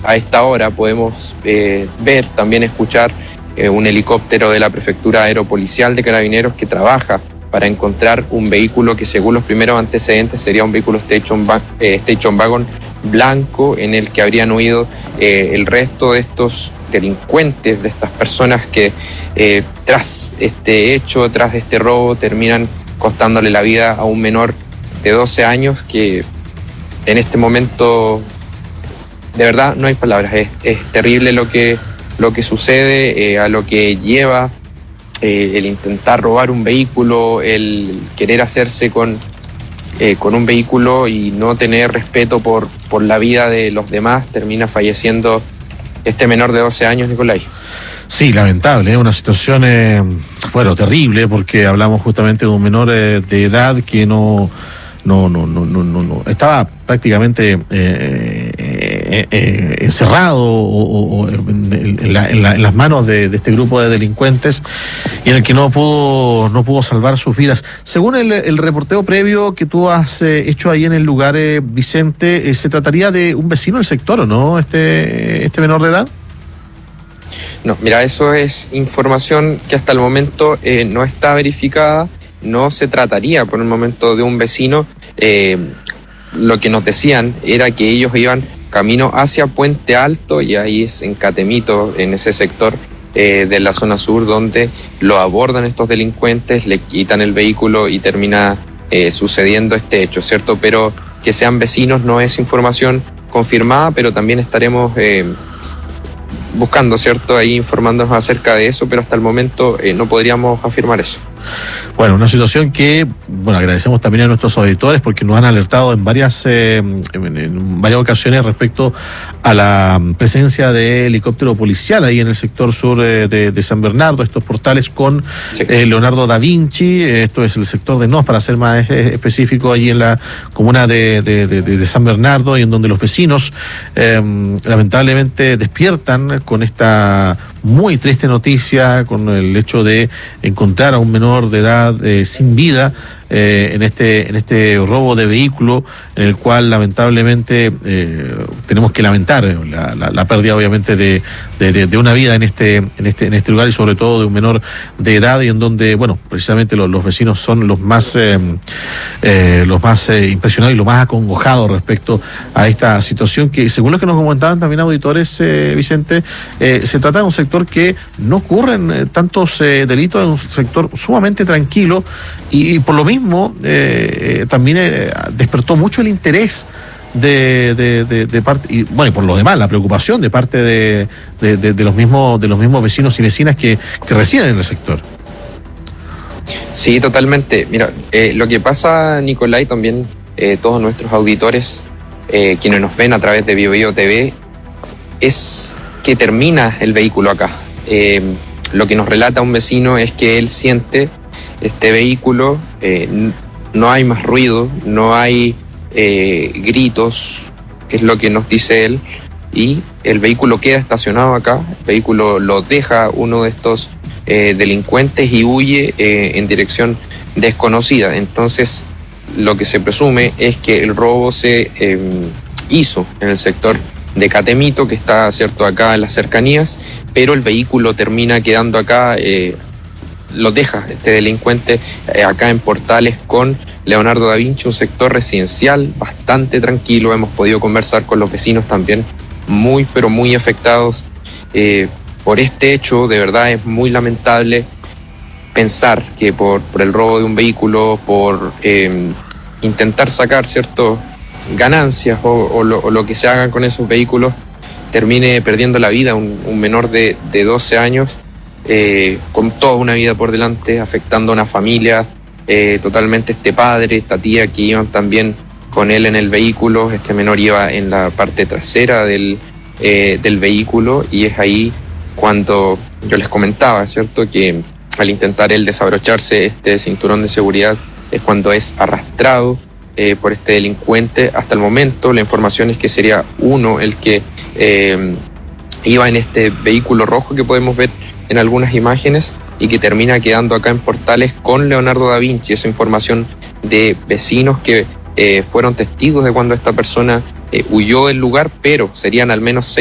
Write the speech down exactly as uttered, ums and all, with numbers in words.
a esta hora podemos eh, ver, también escuchar eh, un helicóptero de la Prefectura Aeropolicial de Carabineros que trabaja para encontrar un vehículo que, según los primeros antecedentes, sería un vehículo Station, eh, Station Wagon blanco en el que habrían huido eh, el resto de estos delincuentes, de estas personas que eh, tras este hecho, tras este robo, terminan costándole la vida a un menor de doce años que en este momento, de verdad, no hay palabras. Es, es terrible lo que, lo que sucede, eh, a lo que lleva eh, el intentar robar un vehículo, el querer hacerse con, eh, con un vehículo y no tener respeto por, por la vida de los demás. Termina falleciendo este menor de doce años, Nicolai. Sí, lamentable, es ¿eh? una situación, eh, bueno, terrible, porque hablamos justamente de un menor eh, de edad que no, no, no, no, no, no, no estaba prácticamente eh, eh, eh, encerrado o, o en, en, la, en, la, en las manos de, de este grupo de delincuentes y en el que no pudo, no pudo salvar sus vidas. Según el, el reporteo previo que tú has eh, hecho ahí en el lugar, eh, Vicente, eh, ¿se trataría de un vecino del sector o no, este, este menor de edad? No, mira, eso es información que hasta el momento eh, no está verificada. No se trataría por el momento de un vecino. Eh, lo que nos decían era que ellos iban camino hacia Puente Alto y ahí es en Catemito, en ese sector eh, de la zona sur, donde lo abordan estos delincuentes, le quitan el vehículo y termina eh, sucediendo este hecho, ¿cierto? Pero que sean vecinos no es información confirmada, pero también estaremos Eh, buscando, ¿cierto? Ahí informándonos acerca de eso, pero hasta el momento eh, no podríamos afirmar eso. Bueno, una situación que, bueno, agradecemos también a nuestros auditores porque nos han alertado en varias eh, en, en varias ocasiones respecto a la presencia de helicóptero policial ahí en el sector sur eh, de, de San Bernardo, estos portales con sí. eh, Leonardo da Vinci, esto es el sector de Nos, para ser más específico, allí en la comuna de, de, de, de San Bernardo, y en donde los vecinos eh, lamentablemente despiertan con esta muy triste noticia, con el hecho de encontrar a un menor de edad eh, sin vida eh, en este en este robo de vehículo, en el cual lamentablemente eh, tenemos que lamentar la, la, la pérdida, obviamente, de, de, de una vida en este en este en este lugar, y sobre todo de un menor de edad, y en donde, bueno, precisamente los, los vecinos son los más eh, eh, los más eh, impresionados y los más acongojados respecto a esta situación, que, según lo que nos comentaban también auditores, eh, Vicente, eh, se trata de un sector que no ocurren eh, tantos eh, delitos, es un sector sumamente tranquilo, y, y por lo mismo eh, también eh, despertó mucho el interés de, de, de, de parte, y bueno, y por lo demás la preocupación de parte de, de, de, de los mismos de los mismos vecinos y vecinas que, que residen en el sector. Sí, totalmente. Mira, eh, lo que pasa, Nicolai, también eh, todos nuestros auditores, eh, quienes nos ven a través de Bio Bio T V, es que termina el vehículo acá. Eh, lo que nos relata un vecino es que él siente este vehículo, eh, no hay más ruido, no hay eh, gritos, que es lo que nos dice él, y el vehículo queda estacionado acá, el vehículo lo deja uno de estos eh, delincuentes y huye eh, en dirección desconocida. Entonces, lo que se presume es que el robo se eh, hizo en el sector de Catemito, que está, cierto, acá en las cercanías, pero el vehículo termina quedando acá, eh, lo deja este delincuente eh, acá en Portales con Leonardo da Vinci, un sector residencial bastante tranquilo. Hemos podido conversar con los vecinos también, muy pero muy afectados eh, por este hecho. De verdad es muy lamentable pensar que por, por el robo de un vehículo, por eh, intentar sacar, cierto, ganancias o, o, lo, o lo que se haga con esos vehículos, termine perdiendo la vida un, un menor de, de doce años, eh, con toda una vida por delante, afectando a una familia, eh, totalmente este padre, esta tía que iban también con él en el vehículo. Este menor iba en la parte trasera del, eh, del vehículo, y es ahí cuando yo les comentaba, ¿cierto?, que al intentar él desabrocharse este cinturón de seguridad es cuando es arrastrado Eh, por este delincuente. Hasta el momento la información es que sería uno el que eh, iba en este vehículo rojo que podemos ver en algunas imágenes y que termina quedando acá en Portales con Leonardo da Vinci. Esa información de vecinos que eh, fueron testigos de cuando esta persona eh, huyó del lugar, pero serían al menos seis